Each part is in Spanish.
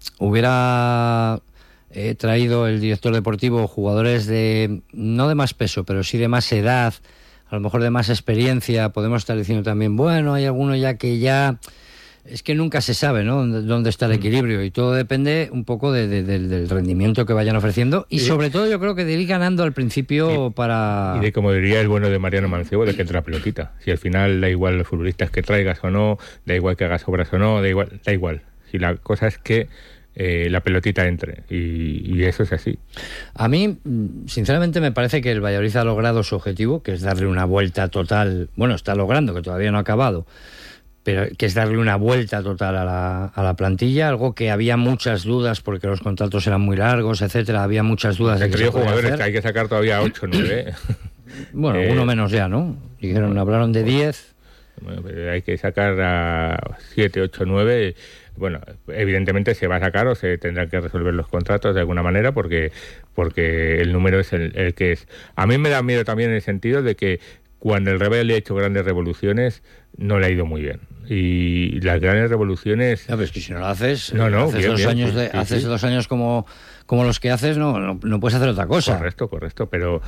hubiera traído el director deportivo jugadores no de más peso, pero sí de más edad, a lo mejor de más experiencia, podemos estar diciendo también, bueno, hay alguno ya que ya... Es que nunca se sabe, ¿no?, dónde está el equilibrio, y todo depende un poco del rendimiento que vayan ofreciendo, y sobre todo yo creo que de ir ganando al principio Y de, como diría el bueno de Mariano Mancebo, de que entre la pelotita. Si al final da igual los futbolistas que traigas o no, da igual que hagas obras o no, da igual. Si la cosa es que la pelotita entre, y eso es así. A mí, sinceramente, me parece que el Valladolid ha logrado su objetivo, que es darle una vuelta total, bueno, está logrando, que todavía no ha acabado, pero que es darle una vuelta total a la plantilla, algo que había muchas dudas porque los contratos eran muy largos, etcétera, había muchas dudas de que se podía jugadores hacer. Que hay que sacar todavía 8 o 9. Bueno, uno menos ya, ¿no? Hablaron de 10. Bueno, pero hay que sacar a 7, 8, 9. Bueno, evidentemente se va a sacar o se tendrán que resolver los contratos de alguna manera porque el número es el que es. A mí me da miedo también en el sentido de que cuando el Rebelde ha hecho grandes revoluciones no le ha ido muy bien. Y las grandes revoluciones... No, pero es que si no lo haces, haces 2 años como los que haces, no puedes hacer otra cosa. Correcto, pero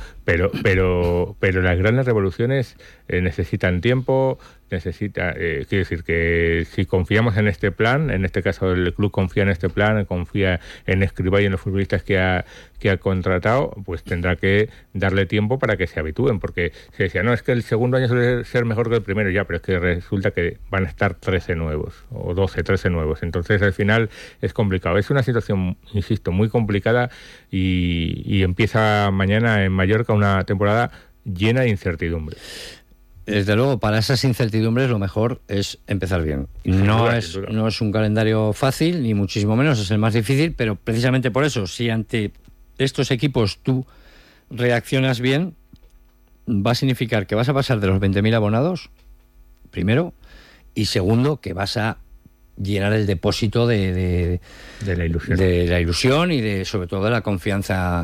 las grandes revoluciones necesitan tiempo, quiero decir que si confiamos en este plan, en este caso el club confía en este plan, confía en Escribá y en los futbolistas que ha contratado, pues tendrá que darle tiempo para que se habitúen, porque se decía, no, es que el segundo año suele ser mejor que el primero, ya, pero es que resulta que van a estar 13 nuevos, o 12, 13 nuevos, entonces al final es complicado. Es una situación, insisto, muy complicada y empieza mañana en Mallorca una temporada llena de incertidumbre. Desde luego, para esas incertidumbres lo mejor es empezar bien. No es un calendario fácil, ni muchísimo menos, es el más difícil, pero precisamente por eso, si ante estos equipos tú reaccionas bien, va a significar que vas a pasar de los 20.000 abonados, primero, y segundo, que vas a llenar el depósito de la ilusión y sobre todo de la confianza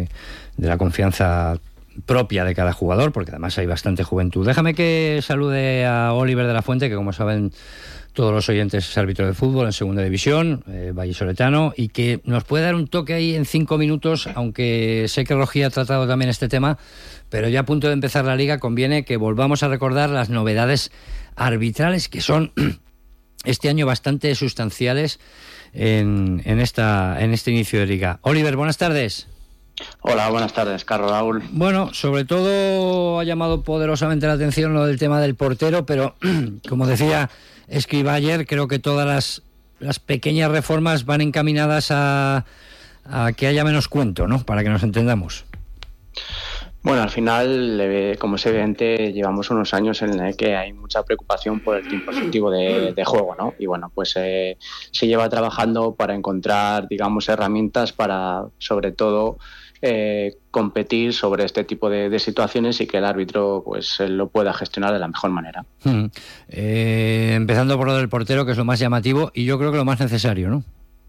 propia de cada jugador, porque además hay bastante juventud. Déjame que salude a Oliver de la Fuente, que como saben todos los oyentes es árbitro de fútbol en segunda división, vallisoletano, y que nos puede dar un toque ahí en 5 minutos, aunque sé que Rogi ha tratado también este tema, pero ya a punto de empezar la liga conviene que volvamos a recordar las novedades arbitrales que son este año bastante sustanciales en este inicio de liga. Oliver, buenas tardes. Hola, buenas tardes, Carlos Raúl. Bueno, sobre todo ha llamado poderosamente la atención lo del tema del portero, pero como decía Escribá ayer, creo que todas las pequeñas reformas van encaminadas a que haya menos cuento, ¿no? Para que nos entendamos. Bueno, al final, como es evidente, llevamos unos años en el que hay mucha preocupación por el tiempo efectivo de juego, ¿no? Y bueno, pues se lleva trabajando para encontrar, digamos, herramientas para, sobre todo, competir sobre este tipo de situaciones y que el árbitro pues lo pueda gestionar de la mejor manera. Empezando por lo del portero, que es lo más llamativo y yo creo que lo más necesario, ¿no?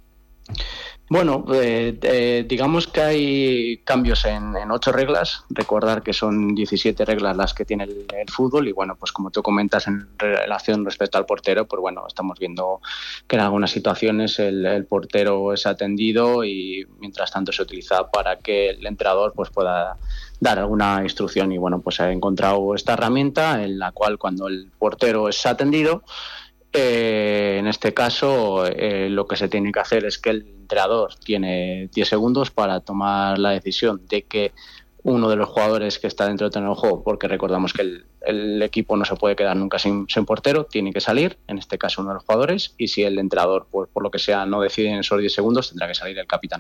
Bueno, digamos que hay cambios en 8 reglas. Recordar que son 17 reglas las que tiene el fútbol y bueno, pues como tú comentas en relación respecto al portero, pues bueno, estamos viendo que en algunas situaciones el portero es atendido y mientras tanto se utiliza para que el entrenador pues pueda dar alguna instrucción y bueno, pues he encontrado esta herramienta en la cual cuando el portero es atendido, en este caso lo que se tiene que hacer es que el entrenador tiene 10 segundos para tomar la decisión de que uno de los jugadores que está dentro del terreno de juego, porque recordamos que el equipo no se puede quedar nunca sin portero, tiene que salir, en este caso uno de los jugadores, y si el entrenador por lo que sea no decide en esos 10 segundos, tendrá que salir el capitán.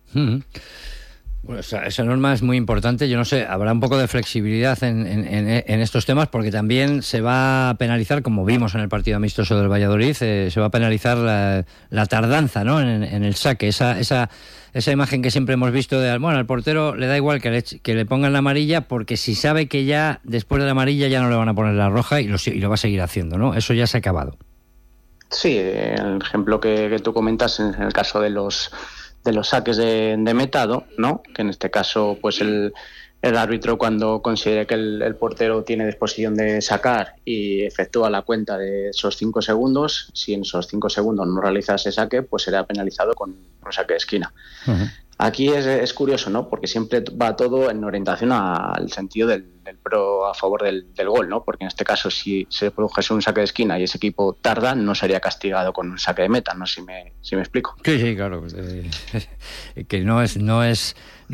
Bueno, esa norma es muy importante. Yo no sé, habrá un poco de flexibilidad en estos temas porque también se va a penalizar, como vimos en el partido amistoso del Valladolid, se va a penalizar la tardanza, ¿no? en el saque, esa imagen que siempre hemos visto de, bueno, al portero le da igual que le pongan la amarilla porque si sabe que ya después de la amarilla ya no le van a poner la roja y lo va a seguir haciendo, ¿no? Eso ya se ha acabado. Sí, el ejemplo que tú comentas en el caso de los saques de metado, ¿no? Que en este caso pues el el árbitro, cuando considere que el portero tiene disposición de sacar y efectúa la cuenta de esos 5 segundos, si en esos 5 segundos no realiza ese saque, pues será penalizado con un saque de esquina. Uh-huh. Aquí es curioso, ¿no? Porque siempre va todo en orientación al sentido del pro a favor del gol, ¿no? Porque en este caso, si se produjese un saque de esquina y ese equipo tarda, no sería castigado con un saque de meta, no sé si me explico. Sí, claro. Que no es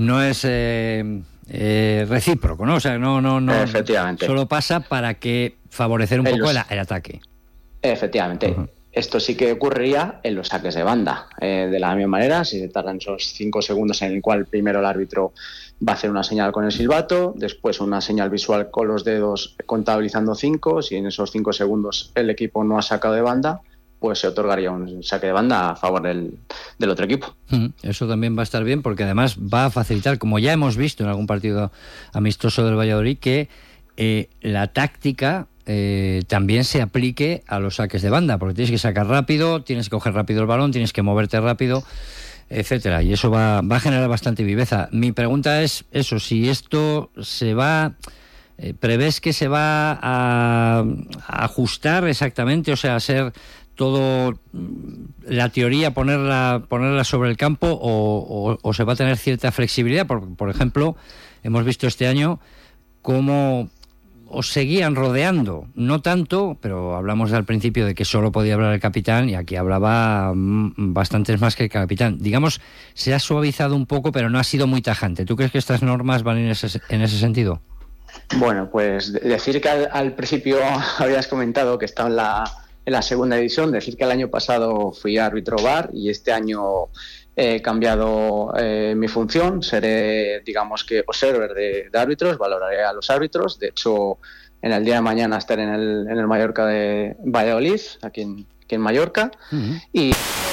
recíproco, ¿no? O sea, no. Efectivamente. Solo pasa para que favorecer un poco el ataque. Efectivamente. Uh-huh. Esto sí que ocurriría en los saques de banda. De la misma manera, si se tardan esos 5 segundos en el cual primero el árbitro va a hacer una señal con el silbato, después una señal visual con los dedos contabilizando 5, si en esos 5 segundos el equipo no ha sacado de banda, pues se otorgaría un saque de banda a favor del otro equipo. Eso también va a estar bien, porque además va a facilitar, como ya hemos visto en algún partido amistoso del Valladolid, que la táctica también se aplique a los saques de banda, porque tienes que sacar rápido, tienes que coger rápido el balón, tienes que moverte rápido, etcétera, y eso va a generar bastante viveza. Mi pregunta es eso, si esto se va... ¿prevés que se va a ajustar exactamente, o sea, a ser todo la teoría, ponerla sobre el campo, o se va a tener cierta flexibilidad? Por ejemplo, hemos visto este año cómo os seguían rodeando, no tanto, pero hablamos al principio de que solo podía hablar el capitán, y aquí hablaba bastantes más que el capitán. Digamos, se ha suavizado un poco, pero no ha sido muy tajante. ¿Tú crees que estas normas van en ese sentido? Bueno, pues decir que al principio habías comentado que estaba en la segunda división, decir que el año pasado fui árbitro VAR y este año he cambiado mi función, seré, digamos que, observer de árbitros, valoraré a los árbitros. De hecho, en el día de mañana estaré en el Mallorca de Valladolid, aquí en Mallorca. Uh-huh. Y